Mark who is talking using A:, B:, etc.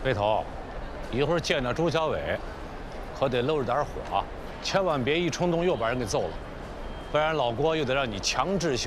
A: 飞头，一会儿见着朱小伟，可得搂着点火啊，千万别一冲动又把人给揍了，不然老郭又得让你强制